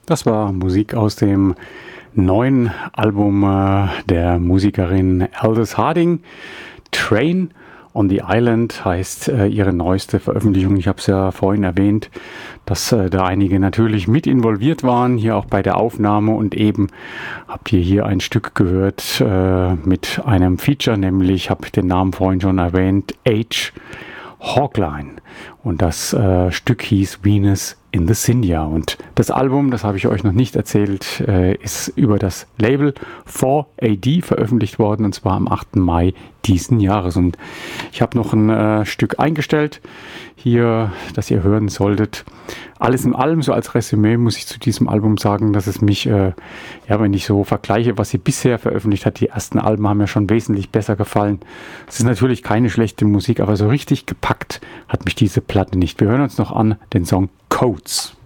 Das war Musik aus dem neuen Album der Musikerin Aldous Harding. Train on the Island heißt ihre neueste Veröffentlichung. Ich habe es ja vorhin erwähnt, dass da einige natürlich mit involviert waren, hier auch bei der Aufnahme. Und eben habt ihr hier ein Stück gehört mit einem Feature, nämlich, ich habe den Namen vorhin schon erwähnt, H. Hawkline. Und das Stück hieß Venus in the Sinja. Und das Album, das habe ich euch noch nicht erzählt, ist über das Label 4AD veröffentlicht worden, und zwar am 8. Mai diesen Jahres. Und ich habe noch ein Stück eingestellt hier, das ihr hören solltet. Alles in allem, so als Resümee, muss ich zu diesem Album sagen, dass es mich, wenn ich so vergleiche, was sie bisher veröffentlicht hat, die ersten Alben haben mir schon wesentlich besser gefallen. Es ist natürlich keine schlechte Musik, aber so richtig gepackt hat mich diese Platte nicht. Wir hören uns noch an den Song Codes.